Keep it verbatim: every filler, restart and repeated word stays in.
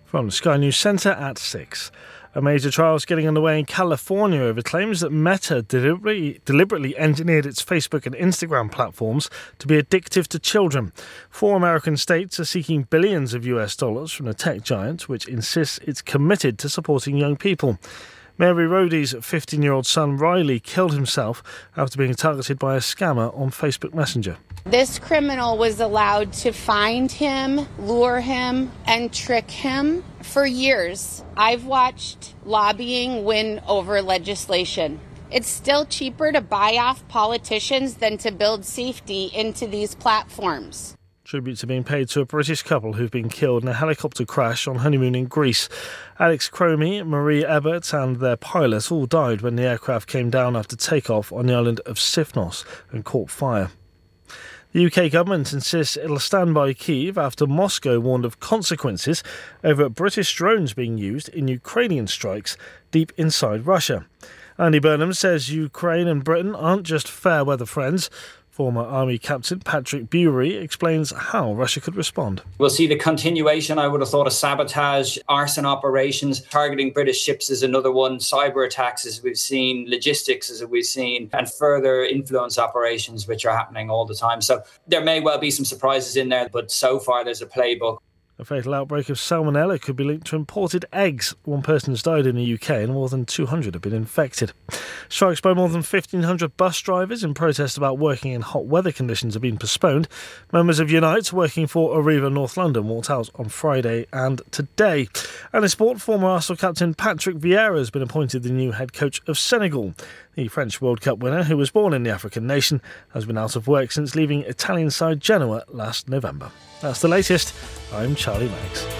From the Sky News Centre at six. A major trial is getting underway in California over claims that Meta deliberately, deliberately engineered its Facebook and Instagram platforms to be addictive to children. Four American states are seeking billions of U S dollars from the tech giant, which insists it's committed to supporting young people. Mary Roddy's fifteen-year-old son Riley killed himself after being targeted by a scammer on Facebook Messenger. This criminal was allowed to find him, lure him, and trick him for years. I've watched lobbying win over legislation. It's still cheaper to buy off politicians than to build safety into these platforms. Tributes are being paid to a British couple who've been killed in a helicopter crash on honeymoon in Greece. Alex Cromie, Marie Ebert and their pilot all died when the aircraft came down after takeoff on the island of Sifnos and caught fire. The U K government insists it'll stand by Kyiv after Moscow warned of consequences over British drones being used in Ukrainian strikes deep inside Russia. Andy Burnham says Ukraine and Britain aren't just fair-weather friends. Former Army Captain Patrick Bury explains how Russia could respond. We'll see the continuation, I would have thought, of sabotage, arson operations. Targeting British ships is another one. Cyber attacks, as we've seen. Logistics, as we've seen. And further influence operations, which are happening all the time. So there may well be some surprises in there, but so far there's a playbook. A fatal outbreak of salmonella could be linked to imported eggs. One person has died in the U K and more than two hundred have been infected. Strikes by more than fifteen hundred bus drivers in protest about working in hot weather conditions have been postponed. Members of Unite, working for Arriva North London, walked out on Friday and today. And in sport, former Arsenal captain Patrick Vieira has been appointed the new head coach of Senegal. The French World Cup winner, who was born in the African nation, has been out of work since leaving Italian side Genoa last November. That's the latest. I'm Charlie Maggs.